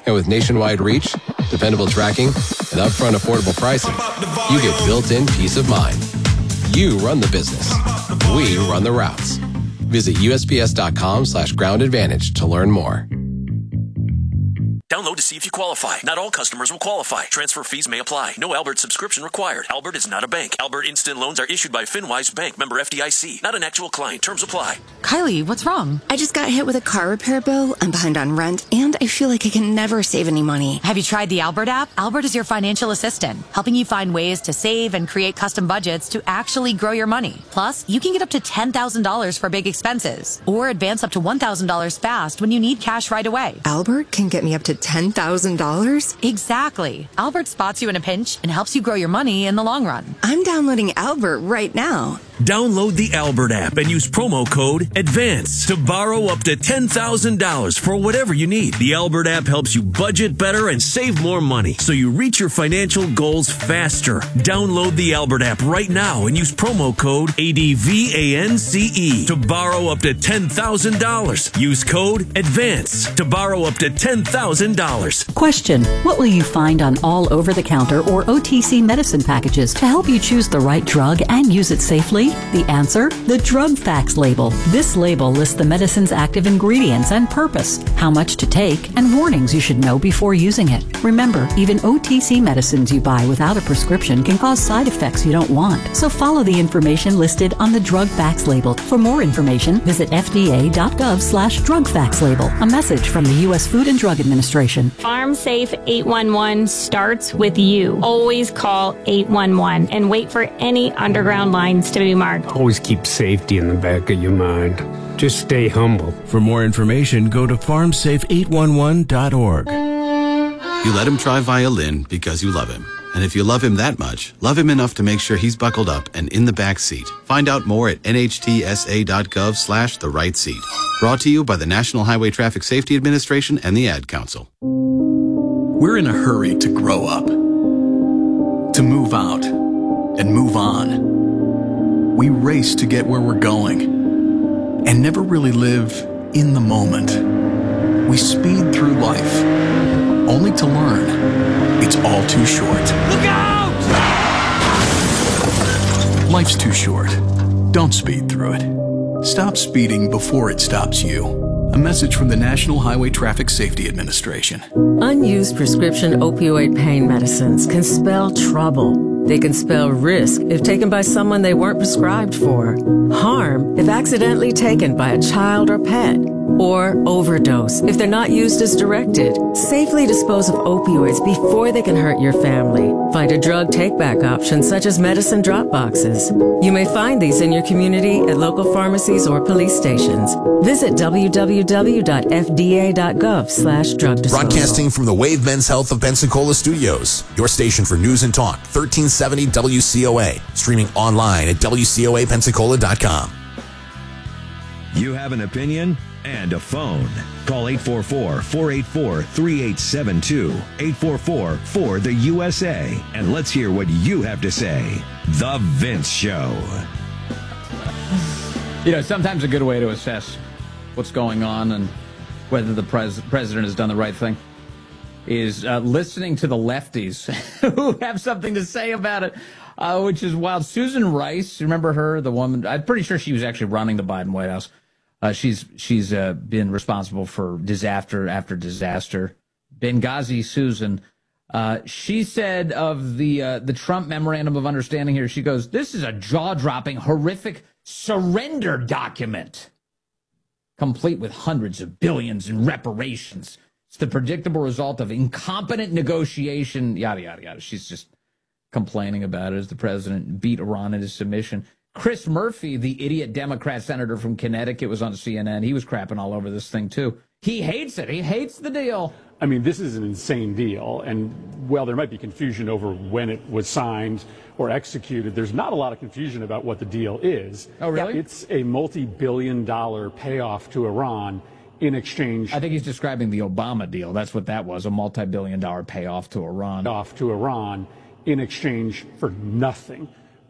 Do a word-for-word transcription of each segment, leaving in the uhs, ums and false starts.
And with nationwide reach, dependable tracking, and upfront affordable pricing, you get built-in peace of mind. You run the business. We run the routes. Visit U S P S dot com slash ground advantage to learn more. Download to see if you qualify. Not all customers will qualify. Transfer fees may apply. No Albert subscription required. Albert is not a bank. Albert Instant Loans are issued by FinWise Bank, member F D I C. Not an actual client. Terms apply. Kylie, what's wrong? I just got hit with a car repair bill. I'm behind on rent, and I feel like I can never save any money. Have you tried the Albert app? Albert is your financial assistant, helping you find ways to save and create custom budgets to actually grow your money. Plus, you can get up to ten thousand dollars for big expenses, or advance up to one thousand dollars fast when you need cash right away. Albert can get me up to ten thousand dollars? Exactly. Albert spots you in a pinch and helps you grow your money in the long run. I'm downloading Albert right now. Download the Albert app and use promo code ADVANCE to borrow up to ten thousand dollars for whatever you need. The Albert app helps you budget better and save more money so you reach your financial goals faster. Download the Albert app right now and use promo code ADVANCE to borrow up to ten thousand dollars. Use code ADVANCE to borrow up to ten thousand dollars. Question: what will you find on all over-the-counter or O T C medicine packages to help you choose the right drug and use it safely? The answer? The Drug Facts label. This label lists the medicine's active ingredients and purpose, how much to take, and warnings you should know before using it. Remember, even O T C medicines you buy without a prescription can cause side effects you don't want. So follow the information listed on the Drug Facts label. For more information, visit F D A dot gov slash drug facts label. A message from the U S Food and Drug Administration. FarmSafe eight one one starts with you. Always call eight one one and wait for any underground lines to be marked. Always keep safety in the back of your mind. Just stay humble. For more information, go to farm safe eight one one dot org. You let him try violin because you love him. And if you love him that much, love him enough to make sure he's buckled up and in the back seat. Find out more at N H T S A dot gov slash the right seat. Brought to you by the National Highway Traffic Safety Administration and the Ad Council. We're in a hurry to grow up, to move out, and move on. We race to get where we're going and never really live in the moment. We speed through life only to learn it's all too short. Look out! Life's too short. Don't speed through it. Stop speeding before it stops you. A message from the National Highway Traffic Safety Administration. Unused prescription opioid pain medicines can spell trouble. They can spell risk if taken by someone they weren't prescribed for, harm if accidentally taken by a child or pet, or overdose if they're not used as directed. Safely dispose of opioids before they can hurt your family. Find a drug take-back option such as medicine drop boxes. You may find these in your community at local pharmacies or police stations. Visit w w w dot f d a dot gov slash drug disposal. Broadcasting from the Wave Men's Health of Pensacola studios, your station for news and talk, thirteen seventy W C O A. Streaming online at w c o a pensacola dot com. You have an opinion and a phone. Call eight four four, four eight four, three eight seven two, eight four four, four the U S A, and let's hear what you have to say. The Vince Show. You know, sometimes a good way to assess what's going on and whether the pres- president has done the right thing is uh, listening to the lefties who have something to say about it, uh, which is wild. Susan Rice, remember her, the woman? I'm pretty sure she was actually running the Biden White House. Uh, she's she's uh, been responsible for disaster after disaster. Benghazi Susan, uh, she said of the uh, the Trump Memorandum of Understanding here, she goes, "This is a jaw-dropping, horrific surrender document, complete with hundreds of billions in reparations. It's the predictable result of incompetent negotiation," yada, yada, yada. She's just complaining about it as the president beat Iran into submission. Chris Murphy, the idiot Democrat senator from Connecticut, was on C N N. He was crapping all over this thing, too. He hates it. He hates the deal. I mean, this is an insane deal. And while there might be confusion over when it was signed or executed, there's not a lot of confusion about what the deal is. Oh, really? It's a multi-billion dollar payoff to Iran in exchange. I think he's describing the Obama deal. That's what that was, a multi-billion dollar payoff to Iran. Off to Iran in exchange for nothing.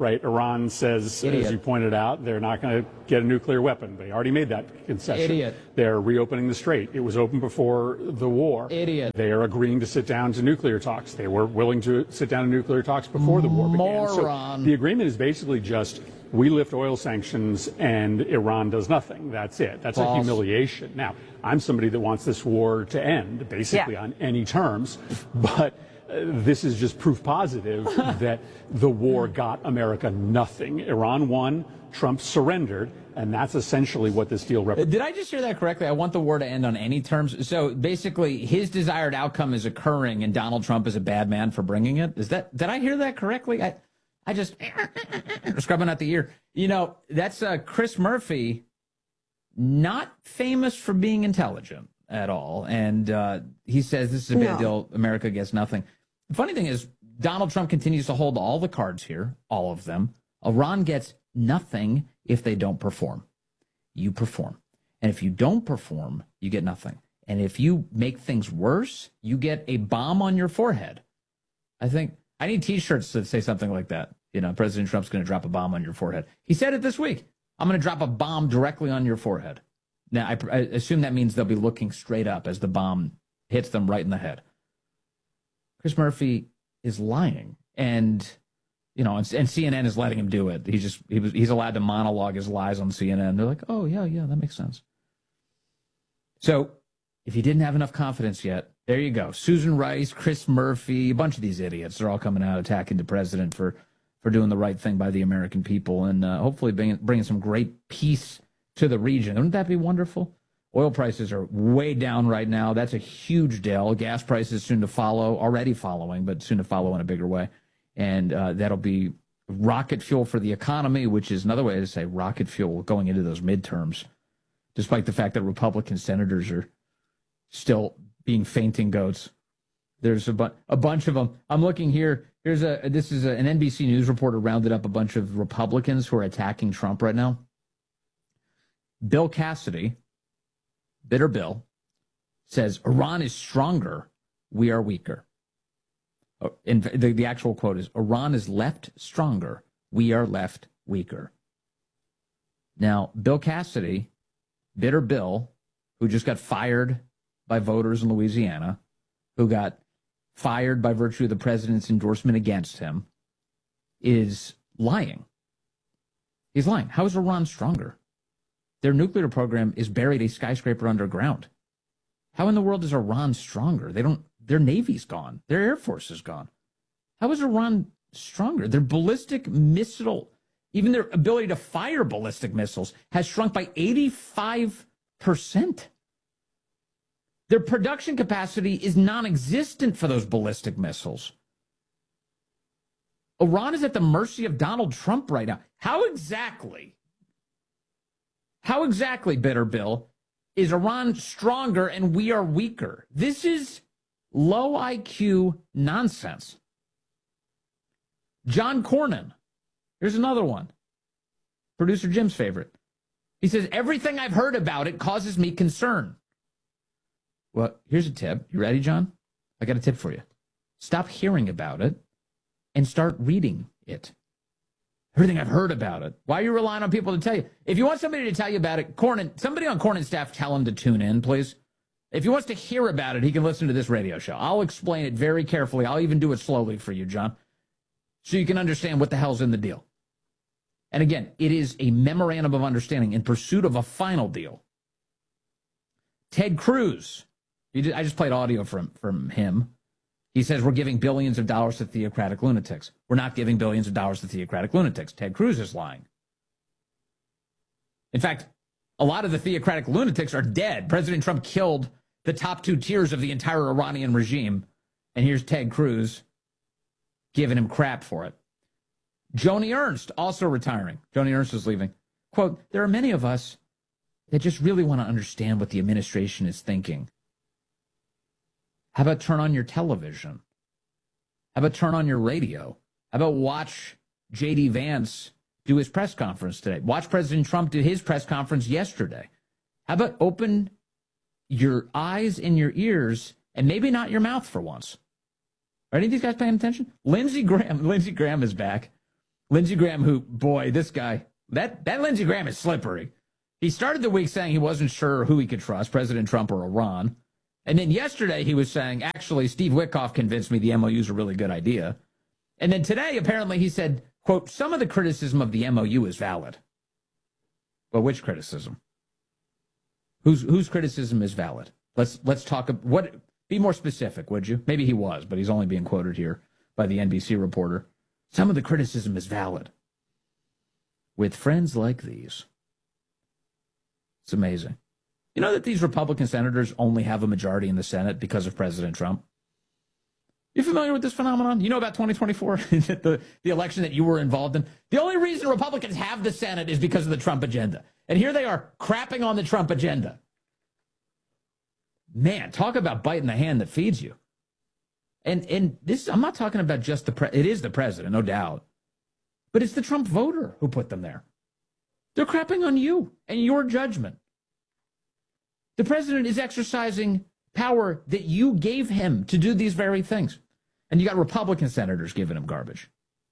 right? Iran says, Idiot. as you pointed out, they're not going to get a nuclear weapon. They already made that concession. Idiot. They're reopening the strait. It was open before the war. Idiot. They are agreeing to sit down to nuclear talks. They were willing to sit down to nuclear talks before the war began. Moron. So the agreement is basically just, we lift oil sanctions and Iran does nothing. That's it. That's False. a humiliation. Now, I'm somebody that wants this war to end, basically Yeah. on any terms, but uh, this is just proof positive that the war got America nothing. Iran won, Trump surrendered, and that's essentially what this deal represents. Did I just hear that correctly? I want the war to end on any terms. So basically, his desired outcome is occurring, and Donald Trump is a bad man for bringing it. Is that? Did I hear that correctly? I, I just scrubbing out the ear. You know, that's uh, Chris Murphy, not famous for being intelligent at all, and uh, he says this is a bad No. deal. America gets nothing. The funny thing is, Donald Trump continues to hold all the cards here, all of them. Iran gets nothing if they don't perform. You perform. And if you don't perform, you get nothing. And if you make things worse, you get a bomb on your forehead. I think I need T-shirts that say something like that. You know, President Trump's going to drop a bomb on your forehead. He said it this week. I'm going to drop a bomb directly on your forehead. Now, I, I assume that means they'll be looking straight up as the bomb hits them right in the head. Chris Murphy is lying. And, you know, and, and C N N is letting him do it. He's just, he was, he's allowed to monologue his lies on C N N. They're like, oh, yeah, yeah, that makes sense. So if you didn't have enough confidence yet, there you go. Susan Rice, Chris Murphy, a bunch of these idiots are all coming out attacking the president for, for doing the right thing by the American people and uh, hopefully bringing, bringing some great peace to the region. Wouldn't that be wonderful? Oil prices are way down right now. That's a huge deal. Gas prices soon to follow, already following, but soon to follow in a bigger way. And uh, that'll be rocket fuel for the economy, which is another way to say rocket fuel going into those midterms, despite the fact that Republican senators are still being fainting goats. There's a, bu- a bunch of them. I'm looking here. Here's a this is a, an N B C News reporter rounded up a bunch of Republicans who are attacking Trump right now. Bill Cassidy, Bitter Bill, says Iran is stronger, we are weaker. And the, the actual quote is, Iran is left stronger, we are left weaker. Now, Bill Cassidy, Bitter Bill, who just got fired by voters in Louisiana, who got fired by virtue of the president's endorsement against him, is lying. He's lying. How is Iran stronger? Their nuclear program is buried a skyscraper underground. How in the world is Iran stronger? They don't. Their navy's gone. Their air force is gone. How is Iran stronger? Their ballistic missile, even their ability to fire ballistic missiles, has shrunk by eighty-five percent. Their production capacity is non-existent for those ballistic missiles. Iran is at the mercy of Donald Trump right now. How exactly, how exactly, Bitter Bill, is Iran stronger and we are weaker? This is low I Q nonsense. John Cornyn, here's another one. Producer Jim's favorite. He says, everything I've heard about it causes me concern. Well, here's a tip. You ready, John? I got a tip for you. Stop hearing about it and start reading it. Everything I've heard about it. Why are you relying on people to tell you? If you want somebody to tell you about it, Cornyn, somebody on Cornyn's staff, tell him to tune in, please. If he wants to hear about it, he can listen to this radio show. I'll explain it very carefully. I'll even do it slowly for you, John, so you can understand what the hell's in the deal. And again, it is a memorandum of understanding in pursuit of a final deal. Ted Cruz, he did, I just played audio from, from him. He says we're giving billions of dollars to theocratic lunatics. We're not giving billions of dollars to theocratic lunatics. Ted Cruz is lying. In fact, a lot of the theocratic lunatics are dead. President Trump killed the top two tiers of the entire Iranian regime. And here's Ted Cruz giving him crap for it. Joni Ernst, also retiring. Joni Ernst is leaving. Quote, there are many of us that just really want to understand what the administration is thinking. How about turn on your television? How about turn on your radio? How about watch J D Vance do his press conference today? Watch President Trump do his press conference yesterday. How about open your eyes and your ears and maybe not your mouth for once? Are any of these guys paying attention? Lindsey Graham, Lindsey Graham is back. Lindsey Graham, who, boy, this guy, that, that Lindsey Graham is slippery. He started the week saying he wasn't sure who he could trust, President Trump or Iran. And then yesterday he was saying, actually, Steve Witkoff convinced me the M O U is a really good idea. And then today, apparently, he said, quote, some of the criticism of the M O U is valid. Well, which criticism? Whose whose criticism is valid? Let's let's talk. What? Be more specific, would you? Maybe he was, but he's only being quoted here by the N B C reporter. Some of the criticism is valid. With friends like these. It's amazing. You know that these Republican senators only have a majority in the Senate because of President Trump? You familiar with this phenomenon? You know about twenty twenty-four, the, the election that you were involved in? The only reason Republicans have the Senate is because of the Trump agenda. And here they are crapping on the Trump agenda. Man, talk about biting the hand that feeds you. And and this, I'm not talking about just the, pre- it is the president, no doubt. But it's the Trump voter who put them there. They're crapping on you and your judgment. The president is exercising power that you gave him to do these very things. And you got Republican senators giving him garbage.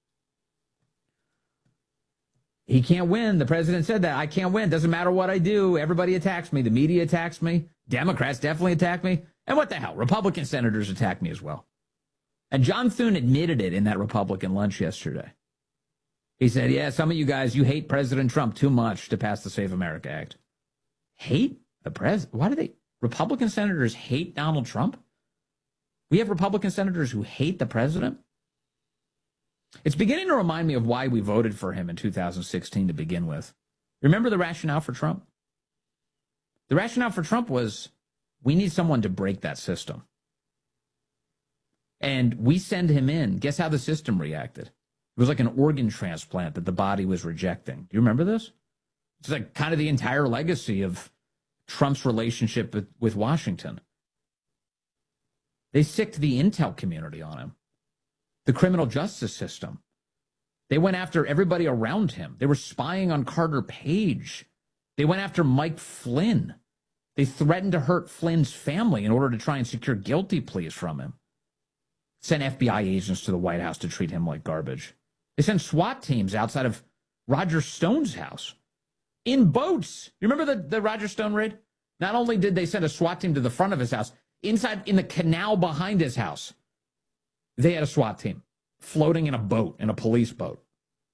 He can't win. The president said that. I can't win. Doesn't matter what I do. Everybody attacks me. The media attacks me. Democrats definitely attack me. And what the hell? Republican senators attack me as well. And John Thune admitted it in that Republican lunch yesterday. He said, yeah, some of you guys, you hate President Trump too much to pass the Save America Act. Hate the president? Why do they? Republican senators hate Donald Trump? We have Republican senators who hate the president? It's beginning to remind me of why we voted for him in two thousand sixteen to begin with. Remember the rationale for Trump? The rationale for Trump was we need someone to break that system. And we send him in. Guess how the system reacted? It was like an organ transplant that the body was rejecting. Do you remember this? It's like kind of the entire legacy of Trump's relationship with, with Washington. They sicked the intel community on him. The criminal justice system. They went after everybody around him. They were spying on Carter Page. They went after Mike Flynn. They threatened to hurt Flynn's family in order to try and secure guilty pleas from him. Sent F B I agents to the White House to treat him like garbage. They sent SWAT teams outside of Roger Stone's house in boats. You remember the, the Roger Stone raid? Not only did they send a SWAT team to the front of his house, inside in the canal behind his house, they had a SWAT team floating in a boat, in a police boat,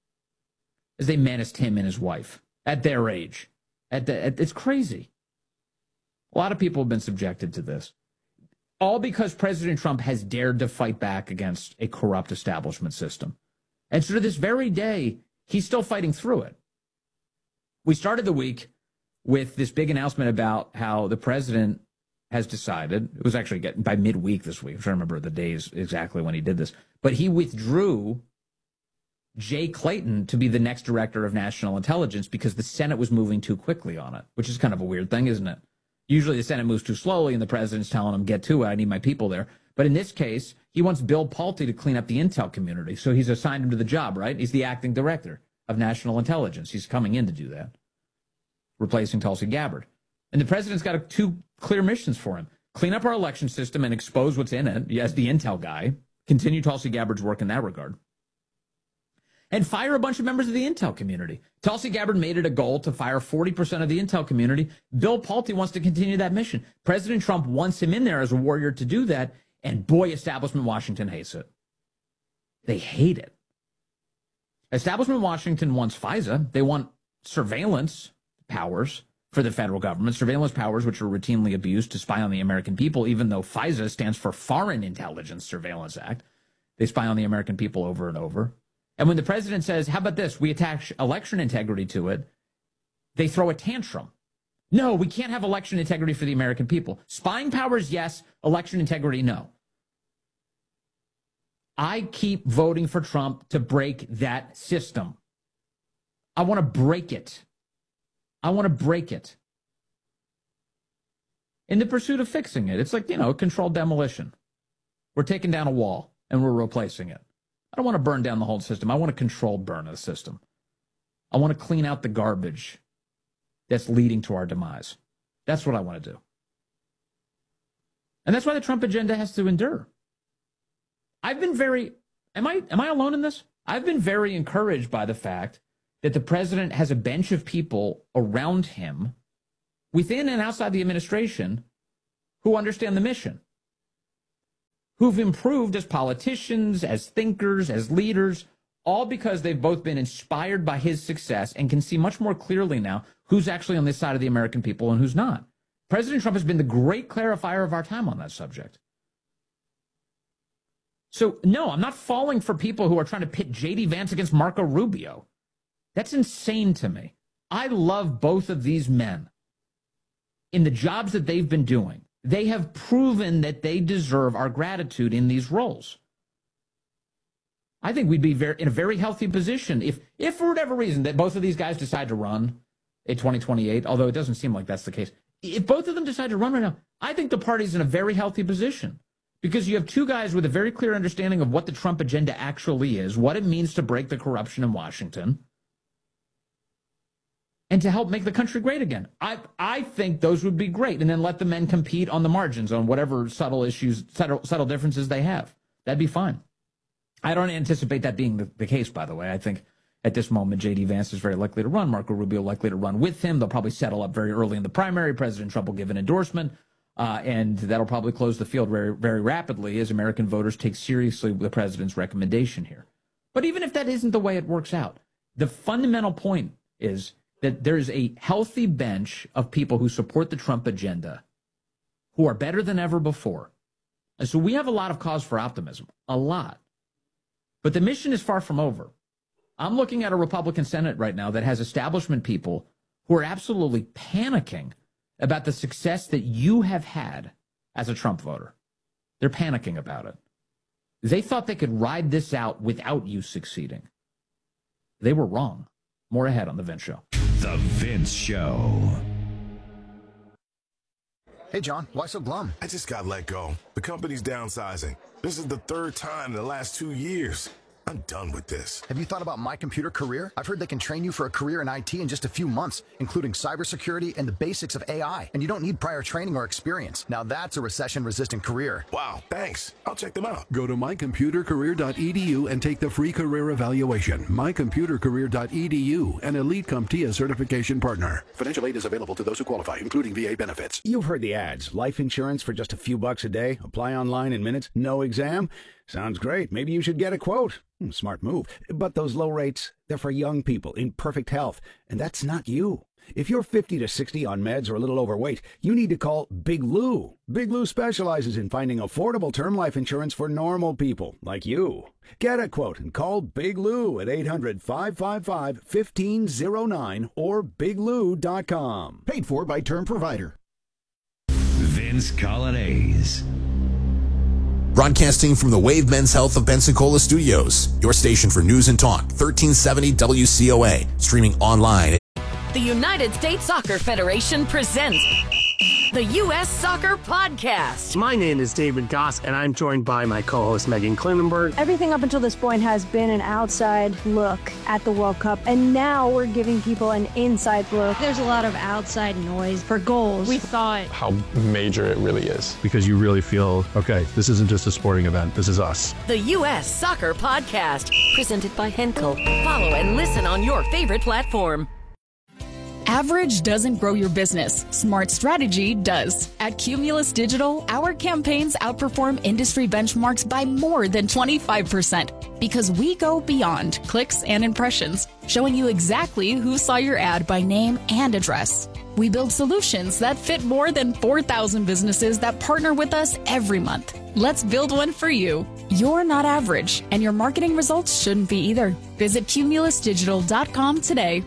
as they menaced him and his wife at their age. At the, at, it's crazy. A lot of people have been subjected to this. All because President Trump has dared to fight back against a corrupt establishment system. And so to this very day, he's still fighting through it. We started the week with this big announcement about how the president has decided, it was actually getting by midweek this week, I'm trying to remember the days exactly when he did this, but he withdrew Jay Clayton to be the next director of national intelligence because the Senate was moving too quickly on it, which is kind of a weird thing, isn't it? Usually the Senate moves too slowly and the president's telling them, get to it, I need my people there. But in this case, he wants Bill Pulte to clean up the intel community. So he's assigned him to the job, right? He's the acting director of national intelligence. He's coming in to do that, replacing Tulsi Gabbard. And the president's got a, two clear missions for him. Clean up our election system and expose what's in it as the intel guy. Continue Tulsi Gabbard's work in that regard. And fire a bunch of members of the intel community. Tulsi Gabbard made it a goal to fire forty percent of the intel community. Bill Pulte wants to continue that mission. President Trump wants him in there as a warrior to do that. And boy, establishment Washington hates it. They hate it. Establishment Washington wants FISA. They want surveillance powers for the federal government, surveillance powers which are routinely abused to spy on the American people, even though FISA stands for Foreign Intelligence Surveillance Act. They spy on the American people over and over. And when the president says, how about this? We attach election integrity to it. They throw a tantrum. No, we can't have election integrity for the American people. Spying powers, yes. Election integrity, no. I keep voting for Trump to break that system. I want to break it. I want to break it. In the pursuit of fixing it, it's like, you know, controlled demolition. We're taking down a wall and we're replacing it. I don't want to burn down the whole system. I want a controlled burn of the system. I want to clean out the garbage that's leading to our demise. That's what I want to do. And that's why the Trump agenda has to endure. I've been very, am I, am I alone in this? I've been very encouraged by the fact that the president has a bench of people around him within and outside the administration who understand the mission, who've improved as politicians, as thinkers, as leaders, all because they've both been inspired by his success and can see much more clearly now who's actually on this side of the American people and who's not. President Trump has been the great clarifier of our time on that subject. So, no, I'm not falling for people who are trying to pit J D Vance against Marco Rubio. That's insane to me. I love both of these men. In the jobs that they've been doing, they have proven that they deserve our gratitude in these roles. I think we'd be very, in a very healthy position if, if for whatever reason that both of these guys decide to run in twenty twenty-eight, although it doesn't seem like that's the case. If both of them decide to run right now, I think the party's in a very healthy position because you have two guys with a very clear understanding of what the Trump agenda actually is, what it means to break the corruption in Washington, and to help make the country great again. I I think those would be great, and then let the men compete on the margins on whatever subtle issues, subtle, subtle differences they have. That'd be fine. I don't anticipate that being the, the case, by the way. I think at this moment, J D Vance is very likely to run. Marco Rubio likely to run with him. They'll probably settle up very early in the primary. President Trump will give an endorsement, uh, and that'll probably close the field very, very rapidly as American voters take seriously the president's recommendation here. But even if that isn't the way it works out, the fundamental point is that there's a healthy bench of people who support the Trump agenda who are better than ever before. And so we have a lot of cause for optimism, a lot. But the mission is far from over. I'm looking at a Republican Senate right now that has establishment people who are absolutely panicking about the success that you have had as a Trump voter. They're panicking about it. They thought they could ride this out without you succeeding. They were wrong. More ahead on The Vince Show. The Vince Show. Hey, John, why so glum? I just got let go. The company's downsizing. This is the third time in the last two years. I'm done with this. Have you thought about My Computer Career? I've heard they can train you for a career in I T in just a few months, including cybersecurity and the basics of A I. And you don't need prior training or experience. Now that's a recession-resistant career. Wow, thanks. I'll check them out. Go to my computer career dot e d u and take the free career evaluation. my computer career dot e d u, an Elite CompTIA certification partner. Financial aid is available to those who qualify, including V A benefits. You've heard the ads. Life insurance for just a few bucks a day. Apply online in minutes. No exam. Sounds great. Maybe you should get a quote. Hmm, smart move. But those low rates, they're for young people in perfect health. And that's not you. If you're fifty to sixty on meds or a little overweight, you need to call Big Lou. Big Lou specializes in finding affordable term life insurance for normal people like you. Get a quote and call Big Lou at eight hundred, five five five, one five zero nine or big lou dot com. Paid for by Term Provider. Vince Colonnese. Broadcasting from the Wave Men's Health of Pensacola Studios, your station for news and talk, thirteen seventy W C O A, streaming online. The United States Soccer Federation presents the U S Soccer Podcast. My name is David Goss, and I'm joined by my co-host Megan Klinenberg. Everything up until this point has been an outside look at the World Cup, and now we're giving people an inside look. There's a lot of outside noise for goals. We thought how major it really is. Because you really feel, okay, this isn't just a sporting event, this is us. The U S Soccer Podcast, presented by Henkel. Follow and listen on your favorite platform. Average doesn't grow your business. Smart strategy does. At Cumulus Digital, our campaigns outperform industry benchmarks by more than twenty-five percent because we go beyond clicks and impressions, showing you exactly who saw your ad by name and address. We build solutions that fit more than four thousand businesses that partner with us every month. Let's build one for you. You're not average, and your marketing results shouldn't be either. Visit cumulus digital dot com today.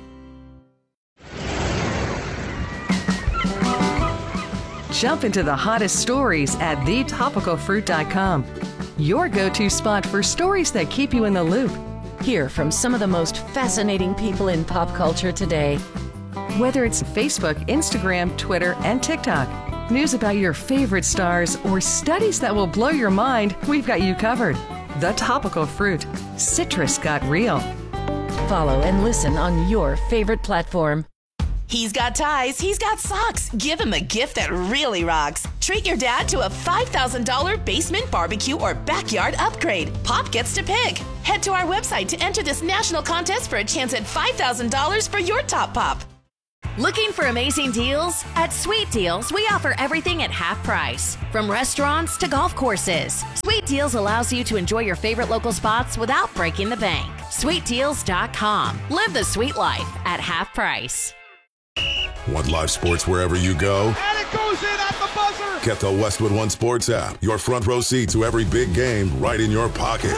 Jump into the hottest stories at the topical fruit dot com. Your go-to spot for stories that keep you in the loop. Hear from some of the most fascinating people in pop culture today. Whether it's Facebook, Instagram, Twitter, and TikTok, news about your favorite stars, or studies that will blow your mind, we've got you covered. The Topical Fruit. Citrus got real. Follow and listen on your favorite platform. He's got ties, he's got socks. Give him a gift that really rocks. Treat your dad to a five thousand dollars basement barbecue or backyard upgrade. Pop gets to pick. Head to our website to enter this national contest for a chance at five thousand dollars for your top pop. Looking for amazing deals? At Sweet Deals, we offer everything at half price. From restaurants to golf courses. Sweet Deals allows you to enjoy your favorite local spots without breaking the bank. sweet deals dot com. Live the sweet life at half price. Want live sports wherever you go? And it goes in at the buzzer! Get the Westwood One Sports app. Your front row seat to every big game right in your pocket.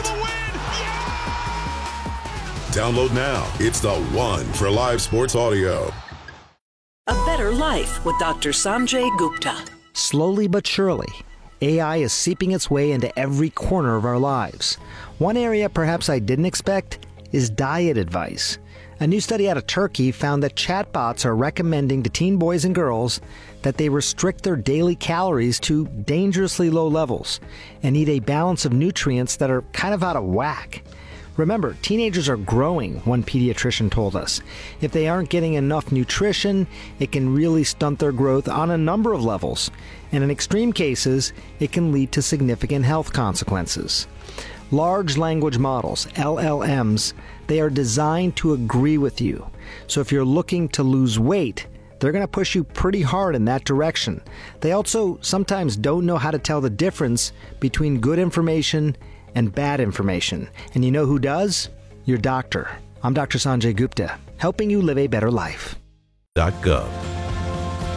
Download now. It's the one for live sports audio. A Better Life with Doctor Sanjay Gupta. Slowly but surely, A I is seeping its way into every corner of our lives. One area perhaps I didn't expect is diet advice. A new study out of Turkey found that chatbots are recommending to teen boys and girls that they restrict their daily calories to dangerously low levels and eat a balance of nutrients that are kind of out of whack. Remember, teenagers are growing, one pediatrician told us. If they aren't getting enough nutrition, it can really stunt their growth on a number of levels. And in extreme cases, it can lead to significant health consequences. Large language models, L L Ms, they are designed to agree with you. So if you're looking to lose weight, they're going to push you pretty hard in that direction. They also sometimes don't know how to tell the difference between good information and bad information. And you know who does? Your doctor. I'm Doctor Sanjay Gupta, helping you live a better life. .gov.